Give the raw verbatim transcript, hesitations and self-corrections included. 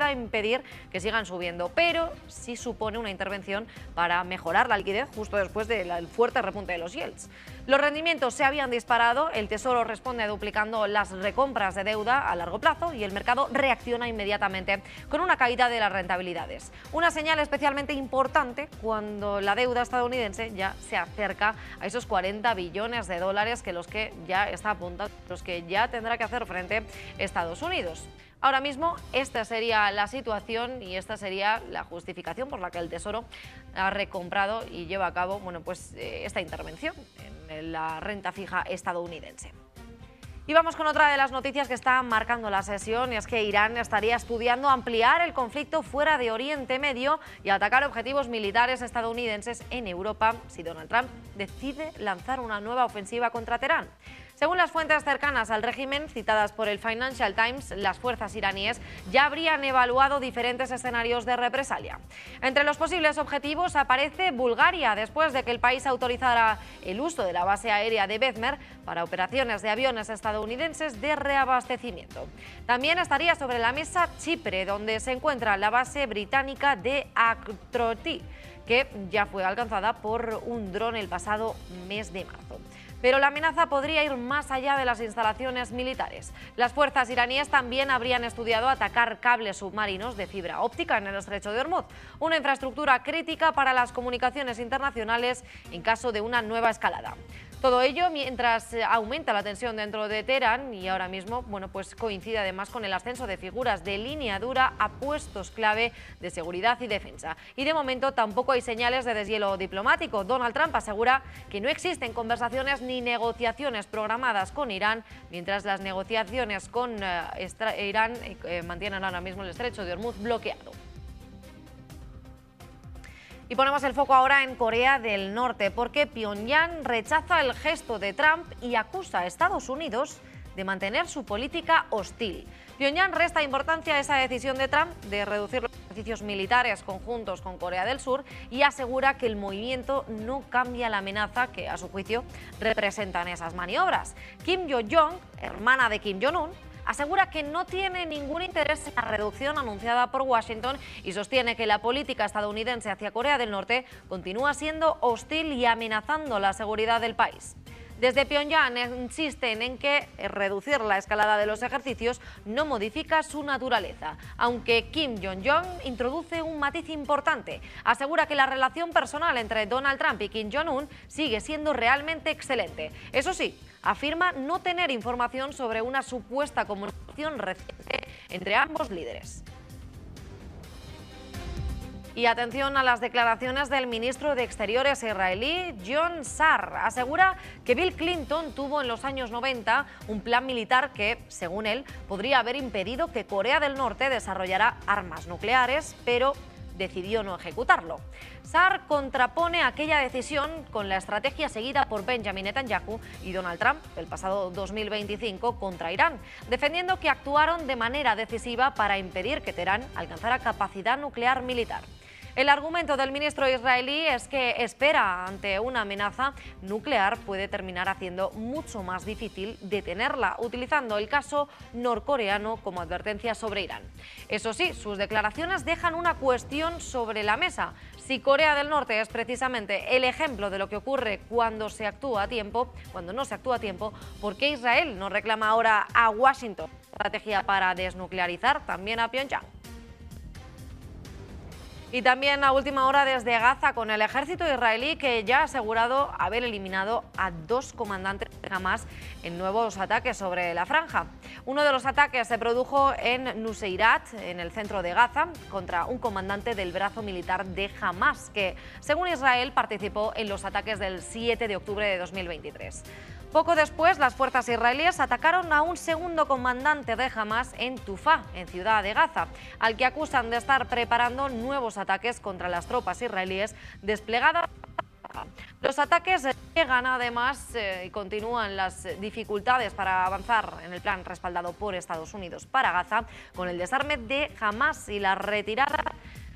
para impedir que sigan subiendo, pero sí supone una intervención para mejorar la liquidez justo después del fuerte repunte de los yields. Los rendimientos se habían disparado, el Tesoro responde duplicando las recompras de deuda a largo plazo y el mercado reacciona inmediatamente con una caída de las rentabilidades. Una señal especialmente importante cuando la deuda estadounidense ya se acerca a esos cuarenta billones de dólares que los que ya está apuntando, los que ya tendrá que hacer frente Estados Unidos. Ahora mismo esta sería la situación y esta sería la justificación por la que el Tesoro ha recomprado y lleva a cabo, bueno, pues, eh, esta intervención en la renta fija estadounidense. Y vamos con otra de las noticias que está marcando la sesión, y es que Irán estaría estudiando ampliar el conflicto fuera de Oriente Medio y atacar objetivos militares estadounidenses en Europa si Donald Trump decide lanzar una nueva ofensiva contra Teherán. Según las fuentes cercanas al régimen, citadas por el Financial Times, las fuerzas iraníes ya habrían evaluado diferentes escenarios de represalia. Entre los posibles objetivos aparece Bulgaria, después de que el país autorizara el uso de la base aérea de Bezmer para operaciones de aviones estadounidenses de reabastecimiento. También estaría sobre la mesa Chipre, donde se encuentra la base británica de Akrotiri, que ya fue alcanzada por un dron el pasado mes de marzo. Pero la amenaza podría ir más allá de las instalaciones militares. Las fuerzas iraníes también habrían estudiado atacar cables submarinos de fibra óptica en el estrecho de Hormuz, una infraestructura crítica para las comunicaciones internacionales en caso de una nueva escalada. Todo ello mientras aumenta la tensión dentro de Teherán y ahora mismo, bueno, pues coincide además con el ascenso de figuras de línea dura a puestos clave de seguridad y defensa. Y de momento tampoco hay señales de deshielo diplomático. Donald Trump asegura que no existen conversaciones ni negociaciones programadas con Irán, mientras las negociaciones con uh, Irán eh, mantienen ahora mismo el estrecho de Hormuz bloqueado. Y ponemos el foco ahora en Corea del Norte, porque Pyongyang rechaza el gesto de Trump y acusa a Estados Unidos de mantener su política hostil. Pyongyang resta importancia a esa decisión de Trump de reducir los ejercicios militares conjuntos con Corea del Sur y asegura que el movimiento no cambia la amenaza que, a su juicio, representan esas maniobras. Kim Yo-jong, hermana de Kim Jong-un, asegura que no tiene ningún interés en la reducción anunciada por Washington y sostiene que la política estadounidense hacia Corea del Norte continúa siendo hostil y amenazando la seguridad del país. Desde Pyongyang insisten en que reducir la escalada de los ejercicios no modifica su naturaleza, aunque Kim Jong-un introduce un matiz importante. Asegura que la relación personal entre Donald Trump y Kim Jong-un sigue siendo realmente excelente. Eso sí, afirma no tener información sobre una supuesta comunicación reciente entre ambos líderes. Y atención a las declaraciones del ministro de Exteriores israelí, John Sar. Asegura que Bill Clinton tuvo en los años noventa un plan militar que, según él, podría haber impedido que Corea del Norte desarrollara armas nucleares, pero decidió no ejecutarlo. Sar contrapone aquella decisión con la estrategia seguida por Benjamin Netanyahu y Donald Trump el pasado dos mil veinticinco contra Irán, defendiendo que actuaron de manera decisiva para impedir que Teherán alcanzara capacidad nuclear militar. El argumento del ministro israelí es que espera ante una amenaza nuclear puede terminar haciendo mucho más difícil detenerla, utilizando el caso norcoreano como advertencia sobre Irán. Eso sí, sus declaraciones dejan una cuestión sobre la mesa. Si Corea del Norte es precisamente el ejemplo de lo que ocurre cuando se actúa a tiempo, cuando no se actúa a tiempo, ¿por qué Israel no reclama ahora a Washington estrategia para desnuclearizar también a Pyongyang? Y también a última hora desde Gaza, con el ejército israelí que ya ha asegurado haber eliminado a dos comandantes de Hamas en nuevos ataques sobre la franja. Uno de los ataques se produjo en Nuseirat, en el centro de Gaza, contra un comandante del brazo militar de Hamas, que, según Israel, participó en los ataques del siete de octubre de dos mil veintitrés. Poco después, las fuerzas israelíes atacaron a un segundo comandante de Hamas en Tufá, en Ciudad de Gaza, al que acusan de estar preparando nuevos ataques contra las tropas israelíes desplegadas. Los ataques llegan además eh, y continúan las dificultades para avanzar en el plan respaldado por Estados Unidos para Gaza, con el desarme de Hamas y la retirada